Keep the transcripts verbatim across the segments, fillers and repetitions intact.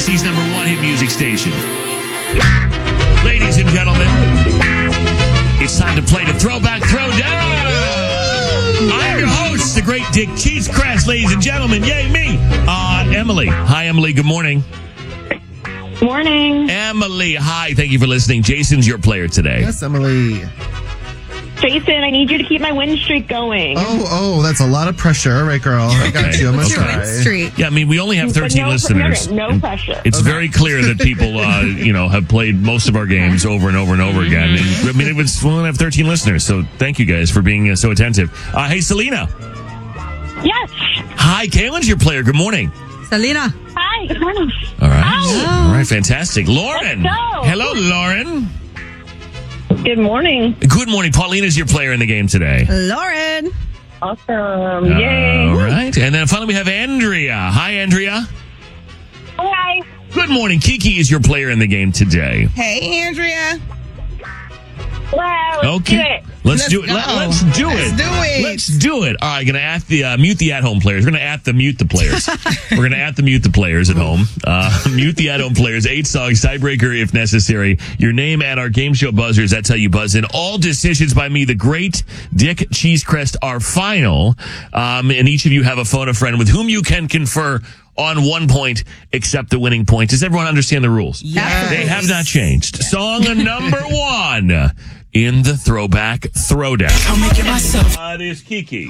Dixie's number one hit music station. Ladies and gentlemen, it's time to play the Throwback Throwdown. I'm your host, the great Dick Cheesecrest, ladies and gentlemen. Yay, me. Uh, Emily. Hi, Emily. Good morning. Morning. Emily, hi. Thank you for listening. Jason's your player today. Yes, Emily. Jason, I need you to keep my win streak going. Oh, oh, that's a lot of pressure. All right, girl. I got Okay. you. I'm going to Okay. try. Street. Yeah, I mean, we only have thirteen no, listeners. No, no pressure. It's very clear that people, uh, you know, have played most of our games over and over and over again. And, I mean, it was, we only have thirteen listeners, so thank you guys for being uh, so attentive. Uh, hey, Selena. Yes. Hi, Kaylin's your player. Good morning. Selena. Hi. Good morning. All right. Hi. All right, fantastic. Lauren. Let's go. Hello, Lauren. Good morning. Good morning. Paulina's your player in the game today. Lauren. Awesome. Yay. All right. And then finally we have Andrea. Hi, Andrea. Hi. Good morning. Kiki is your player in the game today. Hey, Andrea. Wow. Let's Okay. do it. Let's, Let's do it. go. Let, let's do Let's it. do it. Let's do it. All right, going to at the uh, mute the at-home players. We're going to at the mute the players. We're going to at the mute the players at home. Uh, mute the at-home players. Eight songs, tiebreaker if necessary. Your name and our game show buzzers. That's how you buzz in. All decisions by me, the great Dick Cheesecrest, are final. Um, and each of you have a phone a friend with whom you can confer on one point, except the winning point. Does everyone understand the rules? Yes. They have not changed. Song number one in the Throwback Throwdown. I'm making myself. That is Kiki.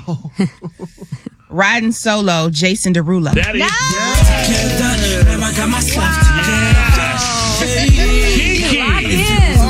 Riding solo, Jason Derulo. That is Together, now I got myself together.